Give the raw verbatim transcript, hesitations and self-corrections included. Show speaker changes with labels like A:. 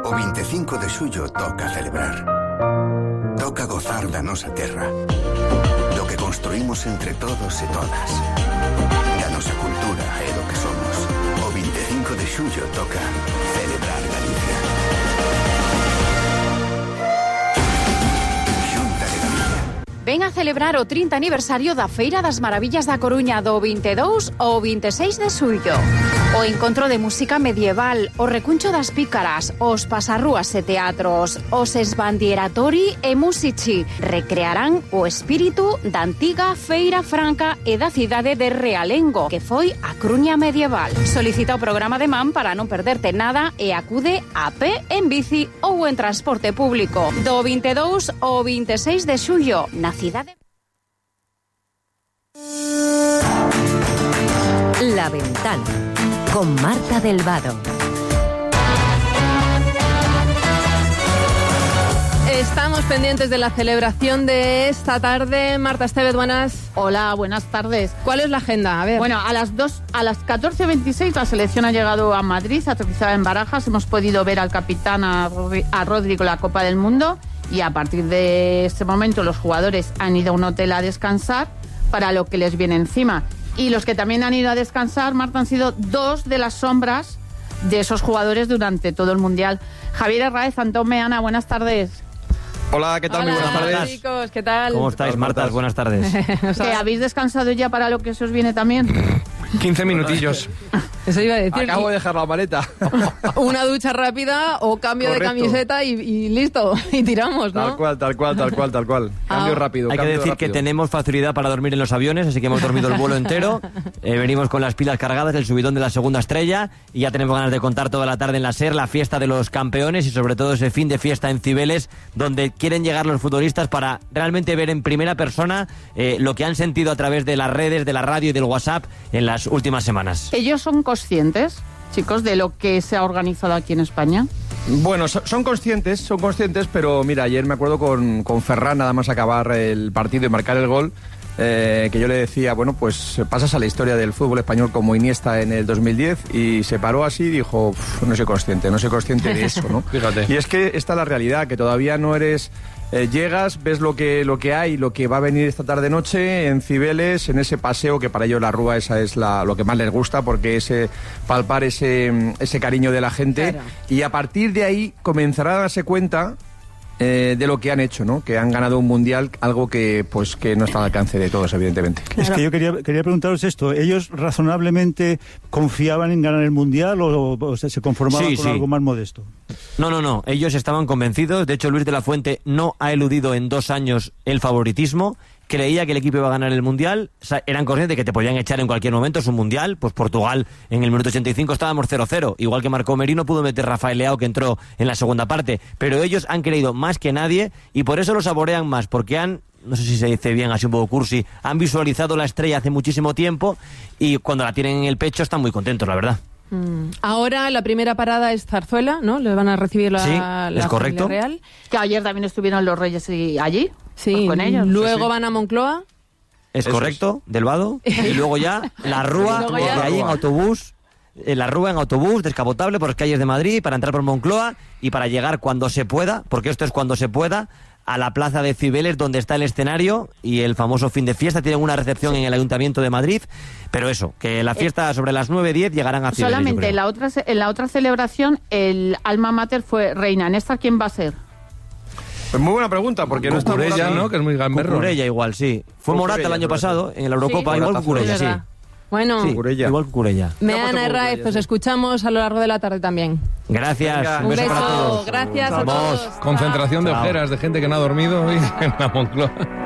A: O veinticinco de xullo toca celebrar. Toca gozar da nosa terra, do que construímos entre todos e todas, da nosa cultura e do que somos. O veinticinco de xullo toca celebrar Galicia. Xunta de Galicia.
B: Ven a celebrar o trinta aniversario da Feira das Maravillas da Coruña do vinte e dous ao vinte e seis de xullo. O encontro de música medieval, o recuncho das pícaras, os pasarrúas e teatros, os esbandieratori e musici recrearán o espírito da antiga Feira Franca e da cidade de Realengo, que foi a Coruña medieval. Solicita o programa de man para non perderte nada e acude a pé, en bici ou en transporte público. Do vinte e dous ao vinte e seis de xullo, na cidade...
C: La Ventana, con Marta del Vado.
D: Estamos pendientes de la celebración de esta tarde. Marta Estevez, buenas.
E: Hola, buenas tardes.
D: ¿Cuál es la agenda? A ver.
E: Bueno, a las dos, a las catorce veintiséis la selección ha llegado a Madrid, aterrizada en Barajas. Hemos podido ver al capitán, a, a Rodrigo, la Copa del Mundo. Y a partir de ese momento los jugadores han ido a un hotel a descansar para lo que les viene encima. Y los que también han ido a descansar, Marta, han sido dos de las sombras de esos jugadores durante todo el Mundial. Javier Herráez, Antome, Ana, buenas tardes.
F: Hola, ¿qué tal?
D: Hola,
F: muy buenas tardes.
D: chicos, ¿qué tal?
G: ¿Cómo estáis, Marta? Buenas tardes.
E: O sea, ¿habéis descansado ya para lo que se os viene también?
F: quince minutillos.
D: Eso iba a decir.
F: Acabo de dejar la maleta.
D: Una ducha rápida o cambio
F: Correcto.
D: de camiseta y, y listo, y tiramos, ¿no?
F: Tal cual, tal cual, tal cual, tal cual. Cambio
D: Ah.
F: rápido.
G: Hay que
F: cambio
G: decir
F: rápido.
G: que tenemos facilidad para dormir en los aviones, así que hemos dormido el vuelo entero. Eh, venimos con las pilas cargadas, el subidón de la segunda estrella, y ya tenemos ganas de contar toda la tarde en la SER la fiesta de los campeones y sobre todo ese fin de fiesta en Cibeles, donde quieren llegar los futbolistas para realmente ver en primera persona eh, lo que han sentido a través de las redes, de la radio y del WhatsApp en las últimas semanas.
E: ¿Ellos son conscientes, chicos, de lo que se ha organizado aquí en España?
F: Bueno, so- son conscientes, son conscientes, pero mira, ayer me acuerdo con, con Ferran, nada más acabar el partido y marcar el gol, eh, que yo le decía, bueno, pues pasas a la historia del fútbol español como Iniesta en el dos mil diez, y se paró así y dijo, "Uf, no soy consciente, no soy consciente de eso, ¿no?" Fíjate. Y es que esta es la realidad, que todavía no eres... Eh, llegas, ves lo que lo que hay, lo que va a venir esta tarde-noche en Cibeles, en ese paseo, que para ellos la Rúa esa es la, lo que más les gusta, porque es eh, palpar ese, ese cariño de la gente.
D: Claro.
F: Y a partir de ahí comenzarán a darse cuenta eh, de lo que han hecho, ¿no? Que han ganado un mundial, algo que pues que no está al alcance de todos, evidentemente.
H: Es que yo quería, quería preguntaros esto. ¿Ellos razonablemente confiaban en ganar el mundial o, o sea, se conformaban
G: Sí,
H: con
G: sí.
H: algo más modesto?
G: No, no, no. Ellos estaban convencidos. De hecho, Luis de la Fuente no ha eludido en dos años el favoritismo. Creía que el equipo iba a ganar el Mundial. O sea, eran conscientes de que te podían echar en cualquier momento. Es un Mundial. Pues Portugal en el minuto ochenta y cinco estábamos cero cero. Igual que marcó Merino, pudo meter Rafael Leao, que entró en la segunda parte. Pero ellos han creído más que nadie y por eso lo saborean más. Porque han, no sé si se dice bien, así un poco cursi, han visualizado la estrella hace muchísimo tiempo y cuando la tienen en el pecho están muy contentos, la verdad.
D: Mm. Ahora la primera parada es Zarzuela, ¿no? Le van a recibir la,
G: Sí,
D: la
G: es correcto.
D: familia real.
E: Que ayer también estuvieron los Reyes y allí,
D: Sí,
E: pues con ellos.
D: luego
F: Sí, sí.
D: van a Moncloa.
G: Es
F: Eso
G: correcto, del Vado. Y luego ya la Rúa,
D: Y luego
G: desde
D: ya-
G: ahí en autobús, eh, la Rúa en autobús, descapotable por las calles de Madrid, para entrar por Moncloa y para llegar cuando se pueda, porque esto es cuando se pueda, a la plaza de Cibeles, donde está el escenario y el famoso fin de fiesta. Tienen una recepción en el Ayuntamiento de Madrid, pero eso, que la fiesta sobre las nueve diez llegarán a Cibeles. yo
E: Solamente
G: creo.
E: en la otra en la otra celebración el alma mater fue reina. ¿En esta quién va a ser?
F: Pues muy buena pregunta, porque no está por
I: Cucurella,
F: aquí.
I: ¿no? Que es muy gamberro.
G: Cucurella igual, sí. Fue
F: Cucurella,
G: Morata el año
F: Morata.
G: pasado, en la Eurocopa,
D: Sí.
G: igual
F: Morata
G: Cucurella,
D: Es
G: sí.
D: verdad. Bueno,
G: Sí,
F: Cucurella.
G: igual Cucurella.
D: me
F: Una foto
D: Ana
F: con
D: Herráez,
F: Cucurella,
D: os
F: sí.
D: escuchamos a lo largo de la tarde también.
G: Gracias,
F: Venga,
G: un
D: Un
G: beso,
D: beso,
G: para todos.
D: gracias a
G: Vamos.
D: todos.
I: Concentración de
G: Chao.
I: ojeras de gente que no ha dormido hoy en la Moncloa.